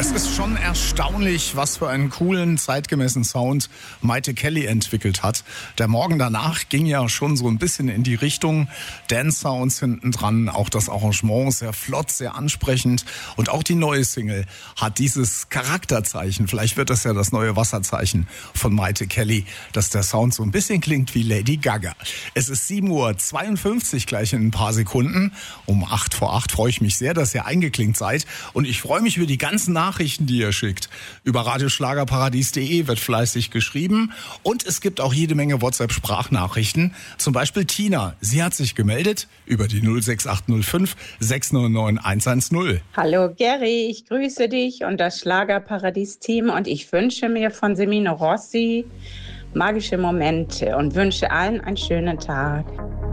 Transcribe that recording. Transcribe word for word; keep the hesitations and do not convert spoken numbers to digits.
Es ist schon erstaunlich, was für einen coolen, zeitgemäßen Sound Maite Kelly entwickelt hat. Der Morgen danach ging ja schon so ein bisschen in die Richtung Dance-Sounds hinten dran. Auch das Arrangement sehr flott, sehr ansprechend. Und auch die neue Single hat dieses Charakterzeichen. Vielleicht wird das ja das neue Wasserzeichen von Maite Kelly, dass der Sound so ein bisschen klingt wie Lady Gaga. Es ist sieben Uhr zweiundfünfzig gleich in ein paar Sekunden. Um acht vor acht freue ich mich sehr, dass ihr eingeklinkt seid. Und ich freue mich über die ganzen Nachrichten, die ihr schickt. Über radioschlagerparadies punkt de wird fleißig geschrieben und es gibt auch jede Menge WhatsApp-Sprachnachrichten. Zum Beispiel Tina, sie hat sich gemeldet über die null sechs acht null fünf sechs neun neun eins eins null. Hallo Gary, ich grüße dich und das Schlagerparadies-Team und ich wünsche mir von Semino Rossi magische Momente und wünsche allen einen schönen Tag.